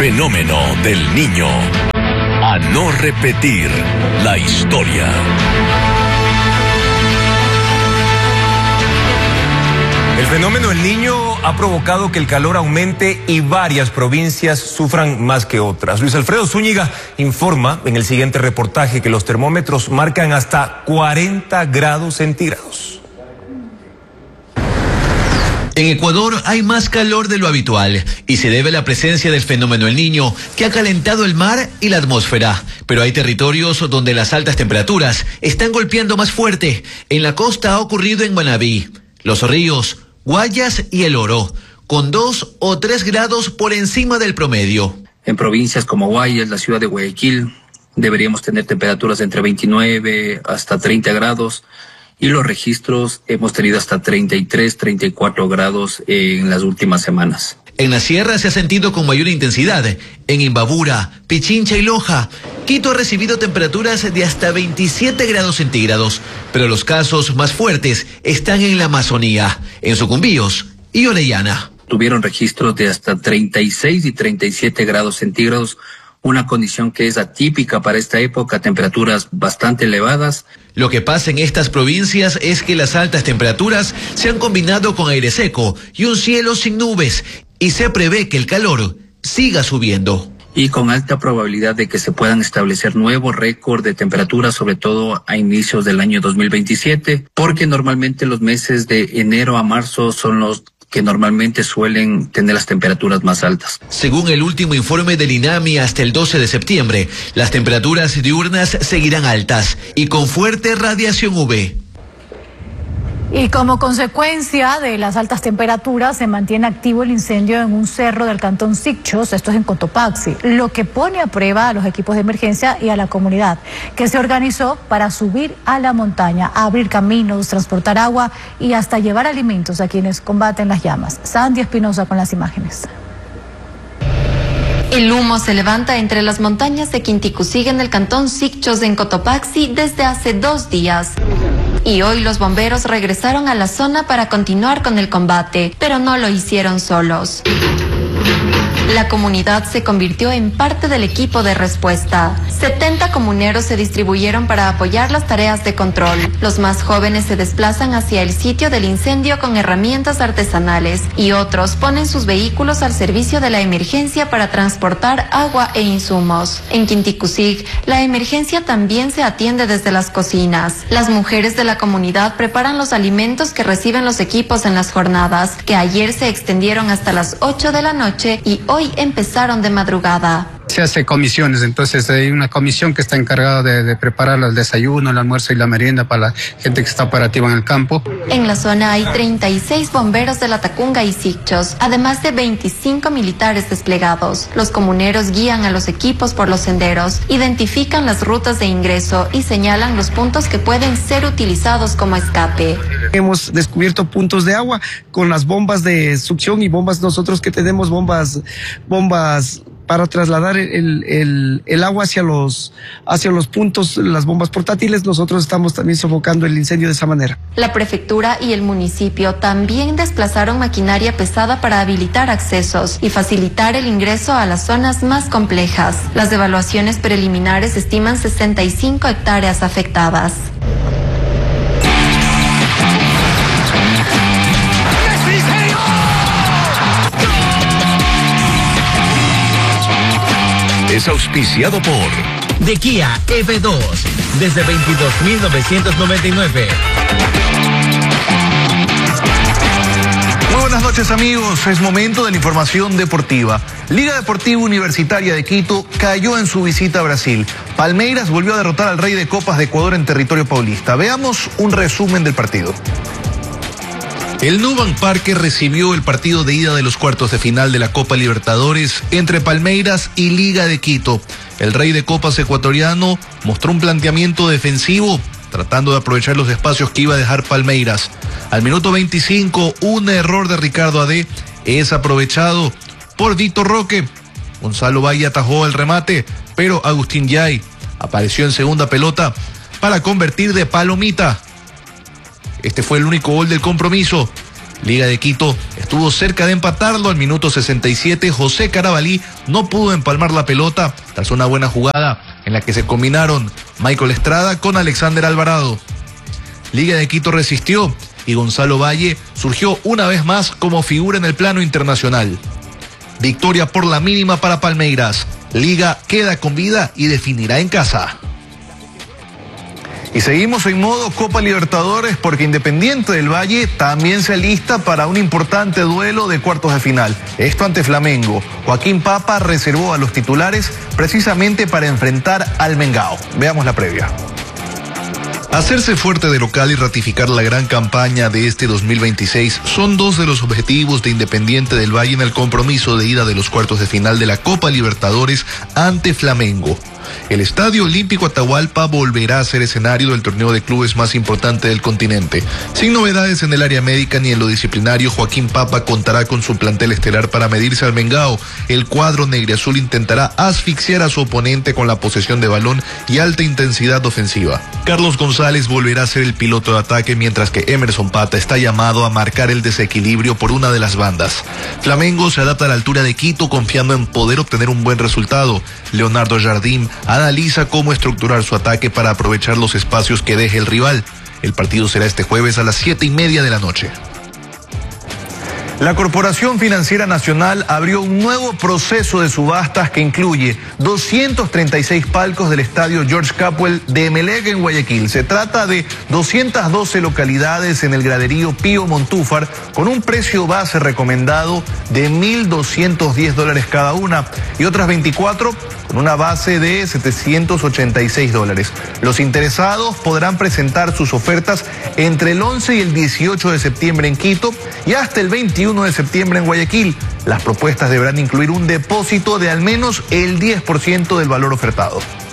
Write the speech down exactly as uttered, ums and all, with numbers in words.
fenómeno del Niño. A no repetir la historia. El fenómeno del Niño ha provocado que el calor aumente y varias provincias sufran más que otras. Luis Alfredo Zúñiga informa en el siguiente reportaje que los termómetros marcan hasta cuarenta grados centígrados. En Ecuador hay más calor de lo habitual y se debe a la presencia del fenómeno El Niño, que ha calentado el mar y la atmósfera. Pero hay territorios donde las altas temperaturas están golpeando más fuerte. En la costa ha ocurrido en Manabí, Los Ríos, Guayas y El Oro, con dos o tres grados por encima del promedio. En provincias como Guayas, la ciudad de Guayaquil, deberíamos tener temperaturas entre veintinueve hasta treinta grados. Y los registros hemos tenido hasta treinta y tres, treinta y cuatro grados en las últimas semanas. En la sierra se ha sentido con mayor intensidad. En Imbabura, Pichincha y Loja, Quito ha recibido temperaturas de hasta veintisiete grados centígrados, pero los casos más fuertes están en la Amazonía, en Sucumbíos y Orellana. Tuvieron registros de hasta treinta y seis y treinta y siete grados centígrados, una condición que es atípica para esta época, temperaturas bastante elevadas. Lo que pasa en estas provincias es que las altas temperaturas se han combinado con aire seco y un cielo sin nubes, y se prevé que el calor siga subiendo. Y con alta probabilidad de que se puedan establecer nuevos récords de temperatura, sobre todo a inicios del año dos mil veintisiete, porque normalmente los meses de enero a marzo son los que normalmente suelen tener las temperaturas más altas. Según el último informe del INAMI, hasta el doce de septiembre, las temperaturas diurnas seguirán altas y con fuerte radiación U V. Y como consecuencia de las altas temperaturas se mantiene activo el incendio en un cerro del cantón Sicchos, esto es en Cotopaxi, lo que pone a prueba a los equipos de emergencia y a la comunidad, que se organizó para subir a la montaña, abrir caminos, transportar agua y hasta llevar alimentos a quienes combaten las llamas. Sandy Espinosa con las imágenes. El humo se levanta entre las montañas de Quinticusig en el cantón Sicchos en Cotopaxi desde hace dos días. Y hoy los bomberos regresaron a la zona para continuar con el combate, pero no lo hicieron solos. La comunidad se convirtió en parte del equipo de respuesta. setenta comuneros se distribuyeron para apoyar las tareas de control. Los más jóvenes se desplazan hacia el sitio del incendio con herramientas artesanales y otros ponen sus vehículos al servicio de la emergencia para transportar agua e insumos. En Quinticusig, la emergencia también se atiende desde las cocinas. Las mujeres de la comunidad preparan los alimentos que reciben los equipos en las jornadas, que ayer se extendieron hasta las ocho de la noche y hoy empezaron de madrugada. Se hace comisiones, entonces hay una comisión que está encargada de, de preparar el desayuno, el almuerzo y la merienda para la gente que está operativa en el campo. En la zona hay treinta y seis bomberos de La Tacunga y Sicchos, además de veinticinco militares desplegados. Los comuneros guían a los equipos por los senderos, identifican las rutas de ingreso y señalan los puntos que pueden ser utilizados como escape. Hemos descubierto puntos de agua con las bombas de succión y bombas, nosotros que tenemos bombas, bombas para trasladar el, el, el agua hacia los, hacia los puntos, las bombas portátiles. Nosotros estamos también sofocando el incendio de esa manera. La prefectura y el municipio también desplazaron maquinaria pesada para habilitar accesos y facilitar el ingreso a las zonas más complejas. Las evaluaciones preliminares estiman sesenta y cinco hectáreas afectadas. Es auspiciado por de Kia E V dos desde veintidós mil novecientos noventa y nueve. Muy buenas noches, amigos, es momento de la información deportiva. Liga Deportiva Universitaria de Quito cayó en su visita a Brasil. Palmeiras volvió a derrotar al Rey de Copas de Ecuador en territorio paulista. Veamos un resumen del partido. El Nubank Parque recibió el partido de ida de los cuartos de final de la Copa Libertadores entre Palmeiras y Liga de Quito. El Rey de Copas ecuatoriano mostró un planteamiento defensivo, tratando de aprovechar los espacios que iba a dejar Palmeiras. Al minuto veinticinco, un error de Ricardo Adé es aprovechado por Víctor Roque. Gonzalo Valle atajó el remate, pero Agustín Yay apareció en segunda pelota para convertir de palomita. Este fue el único gol del compromiso Liga de Quito estuvo cerca de empatarlo al minuto sesenta y siete. José Carabalí no pudo empalmar la pelota tras una buena jugada en la que se combinaron Michael Estrada con Alexander Alvarado. Liga de Quito resistió y Gonzalo Valle surgió una vez más como figura en el plano internacional. Victoria por la mínima para Palmeiras. Liga queda con vida y definirá en casa. Y seguimos en modo Copa Libertadores porque Independiente del Valle también se alista para un importante duelo de cuartos de final. Esto ante Flamengo. Joaquín Papa reservó a los titulares precisamente para enfrentar al Mengao. Veamos la previa. Hacerse fuerte de local y ratificar la gran campaña de este dos mil veintiséis son dos de los objetivos de Independiente del Valle en el compromiso de ida de los cuartos de final de la Copa Libertadores ante Flamengo. El Estadio Olímpico Atahualpa volverá a ser escenario del torneo de clubes más importante del continente. Sin novedades en el área médica ni en lo disciplinario, Joaquín Papa contará con su plantel estelar para medirse al Mengao. El cuadro negriazul intentará asfixiar a su oponente con la posesión de balón y alta intensidad ofensiva. Carlos González volverá a ser el piloto de ataque, mientras que Emerson Pata está llamado a marcar el desequilibrio por una de las bandas. Flamengo se adapta a la altura de Quito confiando en poder obtener un buen resultado. Leonardo Jardim analiza cómo estructurar su ataque para aprovechar los espacios que deje el rival. El partido será este jueves a las siete y media de la noche. La Corporación Financiera Nacional abrió un nuevo proceso de subastas que incluye doscientos treinta y seis palcos del estadio George Capwell de Emelec en Guayaquil. Se trata de doscientas doce localidades en el graderío Pío Montúfar con un precio base recomendado de mil doscientos diez dólares cada una y otras veinticuatro con una base de setecientos ochenta y seis dólares. Los interesados podrán presentar sus ofertas entre el once y el dieciocho de septiembre en Quito y hasta el veintiuno de septiembre en Guayaquil. Las propuestas deberán incluir un depósito de al menos el diez por ciento del valor ofertado.